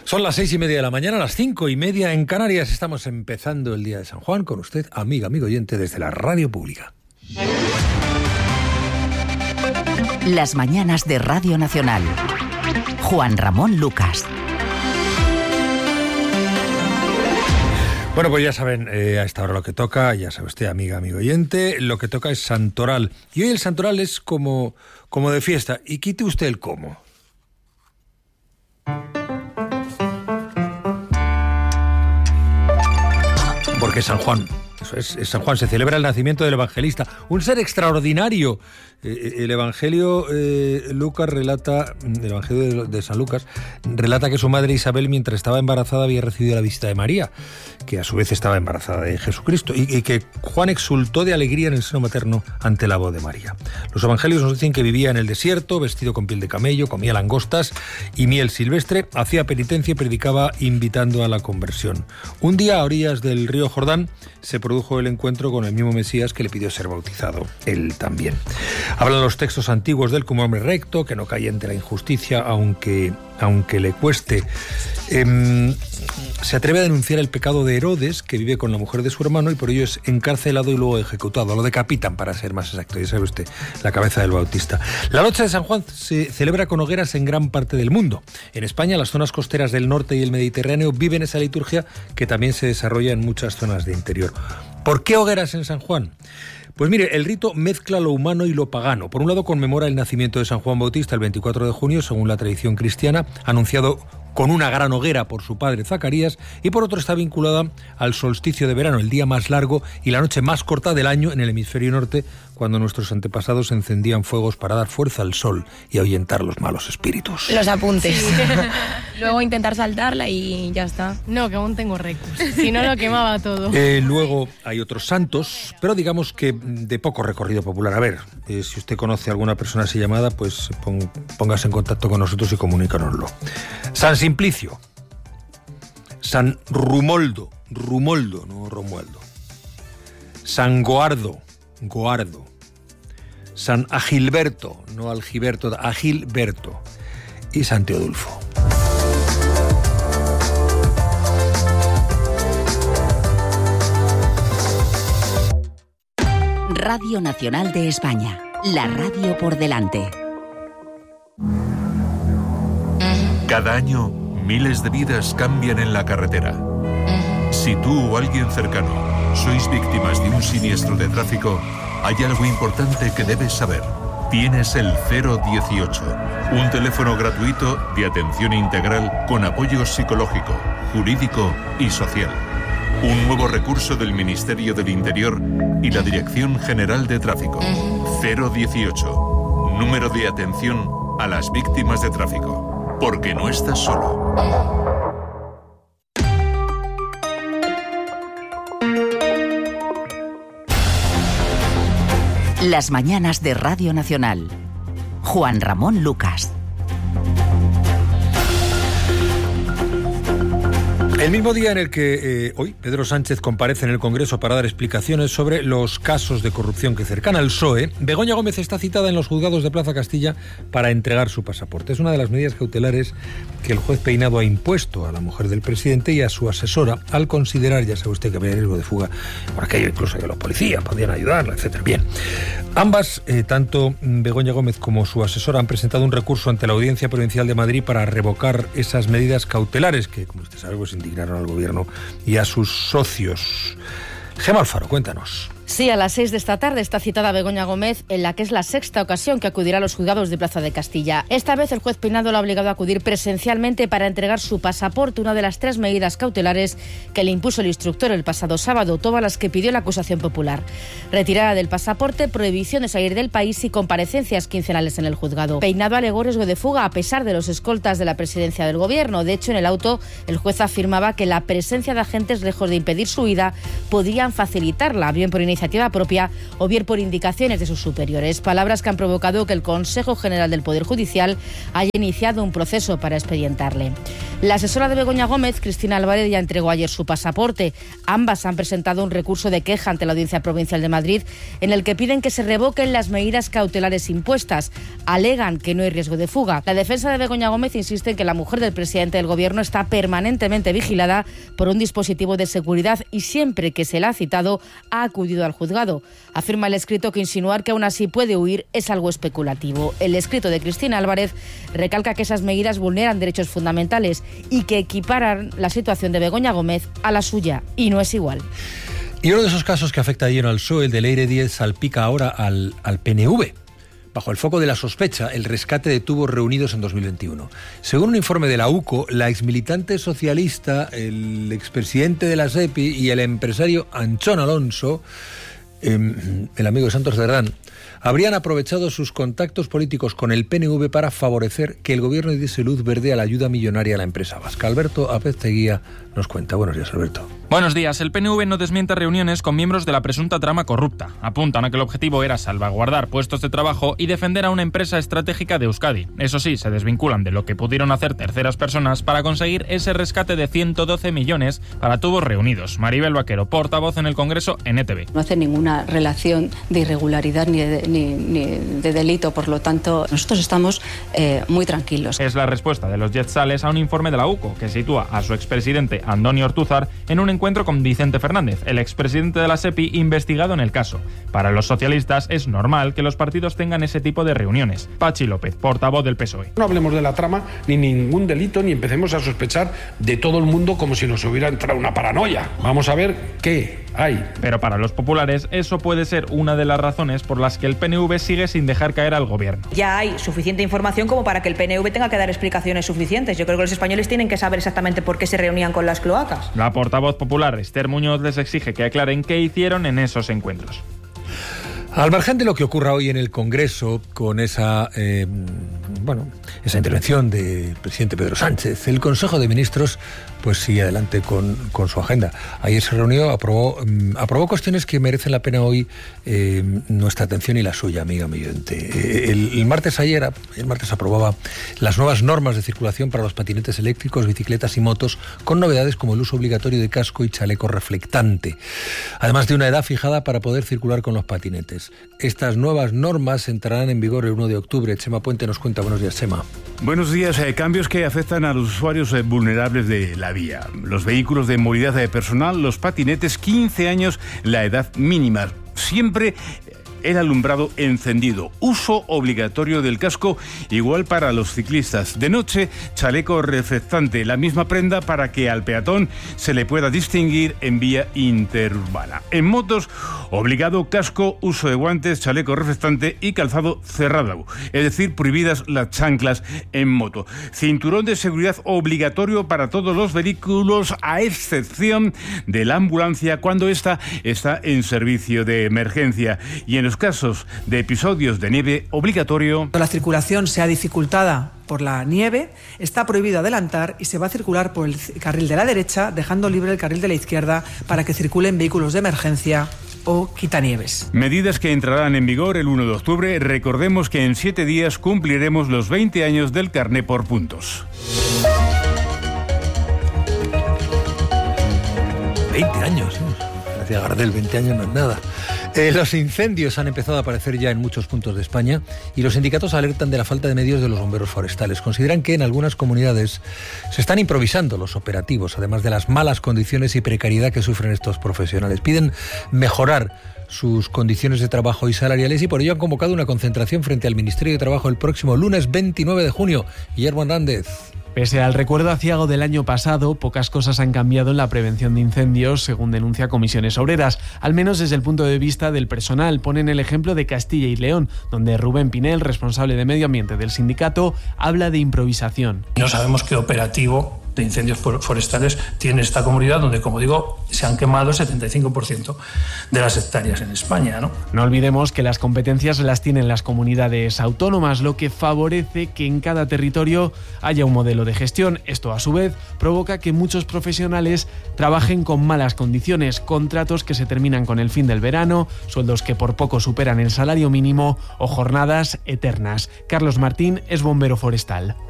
Son las 6:30 de la mañana, las 5:30 en Canarias. Estamos empezando el día de San Juan con usted, amigo oyente, desde la radio pública. Las mañanas de Radio Nacional. Juan Ramón Lucas. Bueno, pues ya saben, a esta hora lo que toca, ya sabe usted, amigo oyente, lo que toca es Santoral. Y hoy el Santoral es como de fiesta. Y quite usted el cómo. Porque San Juan, eso es San Juan, se celebra el nacimiento del evangelista, un ser extraordinario. El Evangelio Lucas relata, el Evangelio de San Lucas relata que su madre Isabel, mientras estaba embarazada, había recibido la visita de María, que a su vez estaba embarazada de Jesucristo, y que Juan exultó de alegría en el seno materno ante la voz de María. Los evangelios nos dicen que vivía en el desierto, vestido con piel de camello, comía langostas y miel silvestre, hacía penitencia y predicaba invitando a la conversión. Un día, a orillas del río Jordán, se produjo el encuentro con el mismo Mesías, que le pidió ser bautizado, él también. Hablan los textos antiguos de él como hombre recto, que no cae ante la injusticia, aunque le cueste. Se atreve a denunciar el pecado de Herodes, que vive con la mujer de su hermano, y por ello es encarcelado y luego ejecutado. Lo decapitan, para ser más exacto, ya sabe usted, la cabeza del Bautista. La noche de San Juan se celebra con hogueras en gran parte del mundo. En España, las zonas costeras del norte y el Mediterráneo viven esa liturgia, que también se desarrolla en muchas zonas de interior. ¿Por qué hogueras en San Juan? Pues mire, el rito mezcla lo humano y lo pagano. Por un lado, conmemora el nacimiento de San Juan Bautista el 24 de junio, según la tradición cristiana, anunciado con una gran hoguera por su padre Zacarías, y por otro está vinculada al solsticio de verano, el día más largo y la noche más corta del año en el hemisferio norte, cuando nuestros antepasados encendían fuegos para dar fuerza al sol y ahuyentar los malos espíritus. Los apuntes. Sí. Luego intentar saltarla y ya está. No, que aún tengo recus. Si no, lo quemaba todo. Luego hay otros santos, pero digamos que de poco recorrido popular. A ver, si usted conoce a alguna persona así llamada, pues póngase en contacto con nosotros y comunícanoslo. San Simplicio, San Rumoldo, no Romualdo, San Goardo, San Agilberto, no Algiberto, Agilberto, y San Teodulfo. Radio Nacional de España, la radio por delante. Cada año, miles de vidas cambian en la carretera. Si tú o alguien cercano sois víctimas de un siniestro de tráfico, hay algo importante que debes saber. Tienes el 018, un teléfono gratuito de atención integral con apoyo psicológico, jurídico y social. Un nuevo recurso del Ministerio del Interior y la Dirección General de Tráfico. 018, número de atención a las víctimas de tráfico. Porque no estás solo. Las mañanas de Radio Nacional. Juan Ramón Lucas. El mismo día en el que hoy Pedro Sánchez comparece en el Congreso para dar explicaciones sobre los casos de corrupción que cercan al PSOE, Begoña Gómez está citada en los juzgados de Plaza Castilla para entregar su pasaporte. Es una de las medidas cautelares que el juez Peinado ha impuesto a la mujer del presidente y a su asesora, al considerar, ya sabe usted, que había riesgo de fuga, por aquello incluso que los policías podían ayudarla, etc. Bien, ambas, tanto Begoña Gómez como su asesora, han presentado un recurso ante la Audiencia Provincial de Madrid para revocar esas medidas cautelares que, como usted sabe, pues indignaron al gobierno y a sus socios. Gemma Alfaro, cuéntanos. Sí, a las 6 de esta tarde está citada Begoña Gómez, en la que es la sexta ocasión que acudirá a los juzgados de Plaza de Castilla. Esta vez el juez Peinado la ha obligado a acudir presencialmente para entregar su pasaporte, una de las 3 medidas cautelares que le impuso el instructor el pasado sábado, todas las que pidió la acusación popular. Retirada del pasaporte, prohibición de salir del país y comparecencias quincenales en el juzgado. Peinado alegó riesgo de fuga a pesar de los escoltas de la presidencia del gobierno. De hecho, en el auto, el juez afirmaba que la presencia de agentes, lejos de impedir su huida, podrían facilitarla, bien por iniciativa iniciativa propia o bien por indicaciones de sus superiores. Palabras que han provocado que el Consejo General del Poder Judicial haya iniciado un proceso para expedientarle. La asesora de Begoña Gómez, Cristina Álvarez, ya entregó ayer su pasaporte. Ambas han presentado un recurso de queja ante la Audiencia Provincial de Madrid en el que piden que se revoquen las medidas cautelares impuestas. Alegan que no hay riesgo de fuga. La defensa de Begoña Gómez insiste en que la mujer del presidente del Gobierno está permanentemente vigilada por un dispositivo de seguridad y siempre que se la ha citado ha acudido al juzgado. Afirma el escrito que insinuar que aún así puede huir es algo especulativo. El escrito de Cristina Álvarez recalca que esas medidas vulneran derechos fundamentales y que equiparan la situación de Begoña Gómez a la suya, y no es igual. Y uno de esos casos que afecta ayer al PSOE, el de Leire Díez, salpica ahora al PNV. Bajo el foco de la sospecha, el rescate de tubos reunidos en 2021. Según un informe de la UCO, la exmilitante socialista, el expresidente de la SEPI y el empresario Anchón Alonso, el amigo de Santos Cerdán, habrían aprovechado sus contactos políticos con el PNV para favorecer que el gobierno diese luz verde a la ayuda millonaria a la empresa vasca. Alberto Apezteguía nos cuenta. Buenos días, Alberto. Buenos días. El PNV no desmiente reuniones con miembros de la presunta trama corrupta. Apuntan a que el objetivo era salvaguardar puestos de trabajo y defender a una empresa estratégica de Euskadi. Eso sí, se desvinculan de lo que pudieron hacer terceras personas para conseguir ese rescate de 112 millones para tubos reunidos. Maribel Vaquero, portavoz en el Congreso en ETV. No hace ninguna relación de irregularidad ni de delito, por lo tanto, nosotros estamos muy tranquilos. Es la respuesta de los Yetzales a un informe de la UCO que sitúa a su expresidente Andoni Ortúzar en un encuentro con Vicente Fernández, el expresidente de la SEPI investigado en el caso. Para los socialistas es normal que los partidos tengan ese tipo de reuniones. Pachi López, portavoz del PSOE. No hablemos de la trama ni ningún delito ni empecemos a sospechar de todo el mundo como si nos hubiera entrado una paranoia. Vamos a ver qué hay. Pero para los populares eso puede ser una de las razones por las que el PNV sigue sin dejar caer al gobierno. Ya hay suficiente información como para que el PNV tenga que dar explicaciones suficientes. Yo creo que los españoles tienen que saber exactamente por qué se reunían con las cloacas. La portavoz popular Esther Muñoz les exige que aclaren qué hicieron en esos encuentros. Al margen de lo que ocurra hoy en el Congreso con esa intervención del presidente Pedro Sánchez, el Consejo de Ministros pues sigue adelante con su agenda. Ayer se reunió, aprobó cuestiones que merecen la pena hoy nuestra atención y la suya, amiga oyente. El martes aprobaba las nuevas normas de circulación para los patinetes eléctricos, bicicletas y motos, con novedades como el uso obligatorio de casco y chaleco reflectante, además de una edad fijada para poder circular con los patinetes. Estas nuevas normas entrarán en vigor el 1 de octubre. Chema Puente nos cuenta. Buenos días, Chema. Buenos días. Cambios que afectan a los usuarios vulnerables de la vía. Los vehículos de movilidad personal, los patinetes, 15 años, la edad mínima. Siempre el alumbrado encendido. Uso obligatorio del casco, igual para los ciclistas. De noche, chaleco reflectante, la misma prenda para que al peatón se le pueda distinguir en vía interurbana. En motos, obligado casco, uso de guantes, chaleco reflectante y calzado cerrado. Es decir, prohibidas las chanclas en moto. Cinturón de seguridad obligatorio para todos los vehículos, a excepción de la ambulancia cuando ésta está en servicio de emergencia. Y en los casos de episodios de nieve, obligatorio. La circulación sea dificultada por la nieve, está prohibido adelantar y se va a circular por el carril de la derecha, dejando libre el carril de la izquierda para que circulen vehículos de emergencia o quitanieves. Medidas que entrarán en vigor el 1 de octubre. Recordemos que en 7 días cumpliremos los 20 años del carné por puntos. 20 años, decía Gardel, 20 años no es nada. Los incendios han empezado a aparecer ya en muchos puntos de España y los sindicatos alertan de la falta de medios de los bomberos forestales. Consideran que en algunas comunidades se están improvisando los operativos, además de las malas condiciones y precariedad que sufren estos profesionales. Piden mejorar sus condiciones de trabajo y salariales y por ello han convocado una concentración frente al Ministerio de Trabajo el próximo lunes 29 de junio. Guillermo Hernández. Pese al recuerdo aciago del año pasado, pocas cosas han cambiado en la prevención de incendios, según denuncia Comisiones Obreras, al menos desde el punto de vista del personal. Ponen el ejemplo de Castilla y León, donde Rubén Pinel, responsable de Medio Ambiente del sindicato, habla de improvisación. No sabemos qué operativo de incendios forestales tiene esta comunidad, donde, como digo, se han quemado el 75% de las hectáreas en España, ¿no? No olvidemos que las competencias las tienen las comunidades autónomas, lo que favorece que en cada territorio haya un modelo de gestión. Esto, a su vez, provoca que muchos profesionales trabajen con malas condiciones, contratos que se terminan con el fin del verano, sueldos que por poco superan el salario mínimo o jornadas eternas. Carlos Martín es bombero forestal.